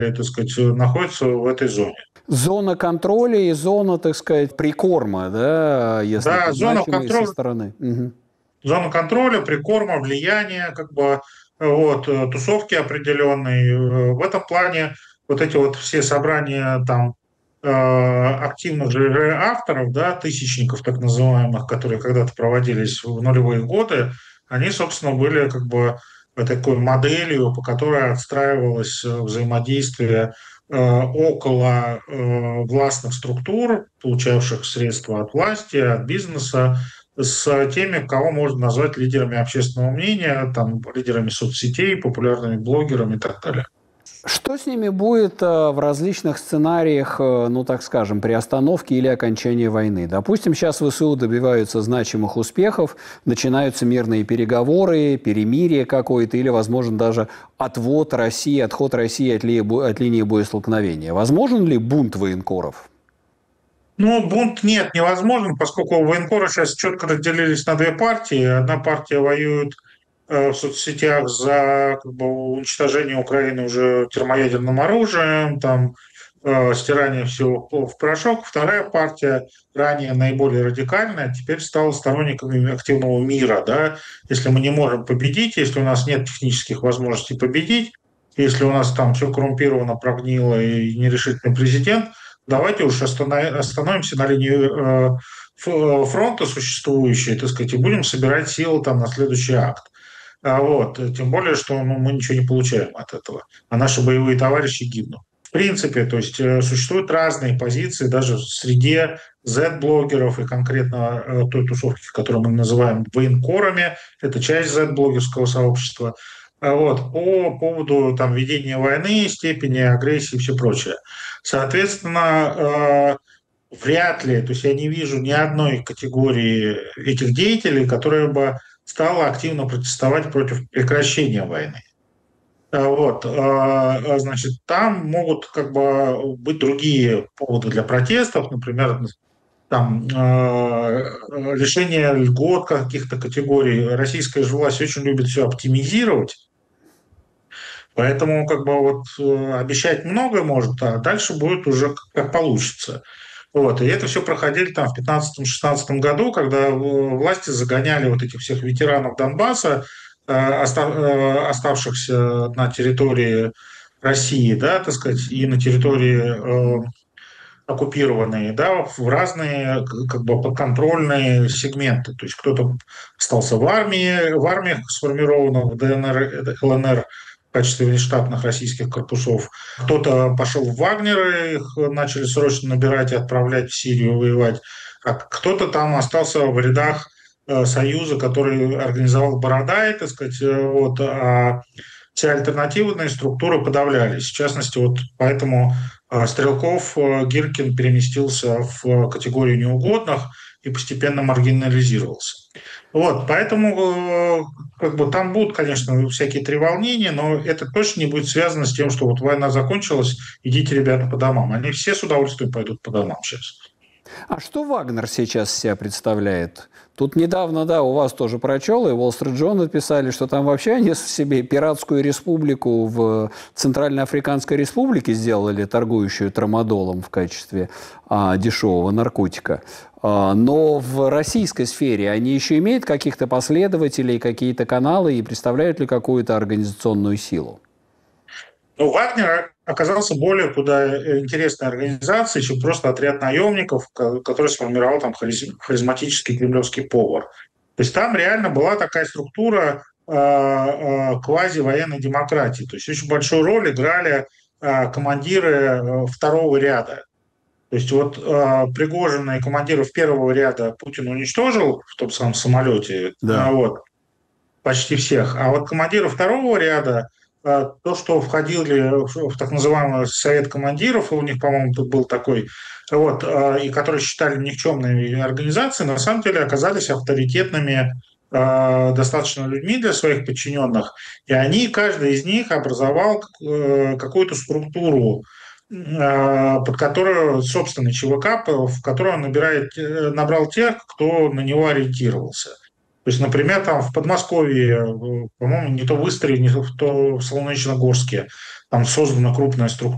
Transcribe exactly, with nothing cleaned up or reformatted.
так сказать, находятся в этой зоне. Зона контроля и зона, так сказать, прикорма, да, если Да, это зона значимо и со контроля, стороны. Угу. зона контроля, прикорма, влияния, как бы, вот, тусовки определенные. В этом плане вот эти вот все собрания там активных же авторов, да, тысячников так называемых, которые когда-то проводились в нулевые годы, они, собственно, были как бы такой моделью, по которой отстраивалось взаимодействие около властных структур, получавших средства от власти, от бизнеса, с теми, кого можно назвать лидерами общественного мнения, там, лидерами соцсетей, популярными блогерами и так далее. Что с ними будет в различных сценариях, ну, так скажем, при остановке или окончании войны? Допустим, сейчас ВСУ добиваются значимых успехов, начинаются мирные переговоры, перемирие какое-то или, возможно, даже отвод России, отход России от, ли, от линии боестолкновения. Возможен ли бунт военкоров? Ну, бунт нет, невозможен, поскольку военкоры сейчас четко разделились на две партии. Одна партия воюет в соцсетях за как бы, уничтожение Украины уже термоядерным оружием, там, э, стирание всего в порошок. Вторая партия, ранее наиболее радикальная, теперь стала сторонниками активного мира. Да? Если мы не можем победить, если у нас нет технических возможностей победить, если у нас там все коррумпировано, прогнило и нерешительный президент, давайте уж остановимся на линии э, фронта существующей, так сказать, и будем собирать силы там на следующий акт. Вот. Тем более, что ну, мы ничего не получаем от этого, а наши боевые товарищи гибнут. В принципе, то есть существуют разные позиции даже в среде Z-блогеров и конкретно э, той тусовки, которую мы называем военкорами, это часть Z-блогерского сообщества, вот, по поводу там, ведения войны, степени агрессии и все прочее. Соответственно, э, вряд ли, то есть я не вижу ни одной категории этих деятелей, которая бы стала активно протестовать против прекращения войны. Вот, значит, там могут как бы быть другие поводы для протестов, например, там лишение льгот каких-то категорий. Российская же власть очень любит все оптимизировать, поэтому как бы вот обещать многое может, а дальше будет уже как получится. Вот. И это все проходили там в пятнадцатом-шестнадцатом году, когда власти загоняли вот этих всех ветеранов Донбасса, оставшихся на территории России, да, так сказать, и на территории оккупированные, да, в разные как бы подконтрольные сегменты. То есть кто-то остался в армии, в армиях сформированных в ДНР, ЛНР, в качестве внештатных российских корпусов. Кто-то пошел в Вагнеры, их начали срочно набирать и отправлять в Сирию воевать. А кто-то там остался в рядах Союза, который организовал Бородай, так сказать, вот, а все альтернативные структуры подавлялись. В частности, вот поэтому Стрелков, Гиркин переместился в категорию неугодных и постепенно маргинализировался. Вот, поэтому как бы, там будут, конечно, всякие треволнения, но это точно не будет связано с тем, что вот война закончилась, идите, ребята, по домам. Они все с удовольствием пойдут по домам сейчас. А что Вагнер сейчас себя представляет? Тут недавно, да, у вас тоже прочел, и Wall Street Journal написали, что там вообще они себе пиратскую республику в Центральноафриканской республике сделали, торгующую трамадолом в качестве а, дешевого наркотика. А, но в российской сфере они еще имеют каких-то последователей, какие-то каналы и представляют ли какую-то организационную силу? Ну, Вагнер оказался более куда интересной организацией, чем просто отряд наемников, который сформировал там харизматический кремлевский повар. То есть там реально была такая структура э, э, квази-военной демократии. То есть очень большую роль играли э, командиры второго ряда. То есть вот э, Пригожина и командиров первого ряда Путин уничтожил в том самом самолете, Да. э, вот, почти всех. А вот командиры второго ряда, то, что входили в так называемый совет командиров, у них, по-моему, тут был такой, вот, и которые считали никчемными организацией, на самом деле оказались авторитетными достаточно людьми для своих подчиненных, и они, каждый из них образовал какую-то структуру, под которую, собственный ЧВК, в которую он набирает, набрал тех, кто на него ориентировался. То есть, например, там в Подмосковье, по-моему, не то в Истре, не то в Солнечногорске, там создана крупная структура